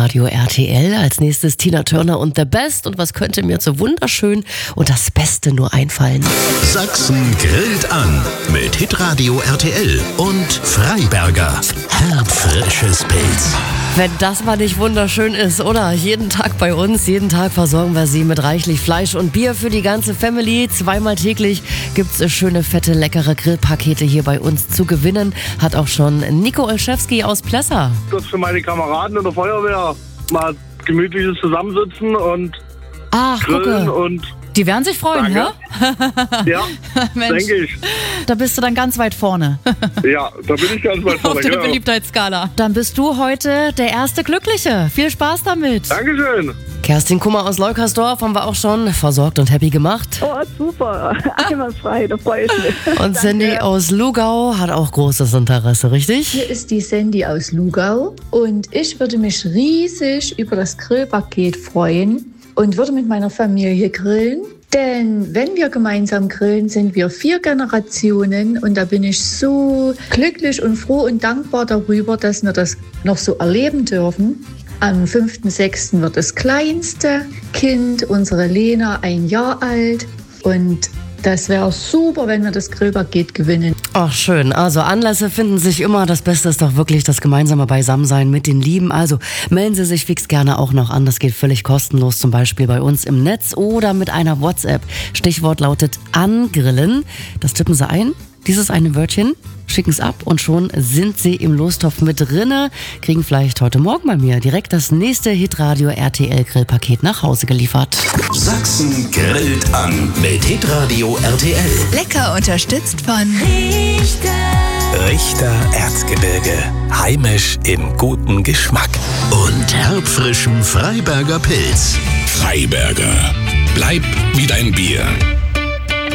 Hitradio RTL. Als nächstes Tina Turner und The Best. Und was könnte mir so wunderschön und das Beste nur einfallen? Sachsen grillt an mit Hitradio RTL und Freiberger. Herbfrisches Pilz. Wenn das mal nicht wunderschön ist, oder? Jeden Tag bei uns, jeden Tag versorgen wir Sie mit reichlich Fleisch und Bier für die ganze Family. Zweimal täglich gibt's schöne, fette, leckere Grillpakete hier bei uns zu gewinnen. Hat auch schon Nico Olszewski aus Plessa. Kurz für meine Kameraden in der Feuerwehr mal gemütliches Zusammensitzen und grillen gucke. und Die werden sich freuen, Danke. hä? ja, Mensch, denke ich. da bist du dann ganz weit vorne Ja, da bin ich ganz weit auf vorne. der Genau. Beliebtheitsskala. Dann bist du heute der erste Glückliche. Viel Spaß damit. Dankeschön. Kerstin Kummer aus Leukersdorf haben wir auch schon versorgt und happy gemacht. Oh, super. Einwandfrei, da freue ich mich. Und Sandy aus Lugau hat auch großes Interesse, richtig? Hier ist die Sandy aus Lugau und ich würde mich riesig über das Grillpaket freuen und würde mit meiner Familie grillen. Denn wenn wir gemeinsam grillen, sind wir 4 Generationen und da bin ich so glücklich und froh und dankbar darüber, dass wir das noch so erleben dürfen. Am 5.6. wird das kleinste Kind, unsere Lena, 1 Jahr alt und das wäre super, wenn wir das Grillpaket gewinnen. Ach schön, also Anlässe finden sich immer. Das Beste ist doch wirklich das gemeinsame Beisammensein mit den Lieben. Also melden Sie sich fix gerne auch noch an. Das geht völlig kostenlos, zum Beispiel bei uns im Netz oder mit einer WhatsApp. Stichwort lautet angrillen. Das tippen Sie ein, dieses eine Wörtchen, schicken es ab und schon sind Sie im Lostopf mit drinne. Kriegen vielleicht heute Morgen bei mir direkt das nächste Hitradio RTL Grillpaket nach Hause geliefert. Sachsen grillt an mit Hitradio RTL. Lecker unterstützt von Richter Erzgebirge. Heimisch in gutem Geschmack. Und herbfrischem Freiberger Pilz. Freiberger. Bleib wie dein Bier.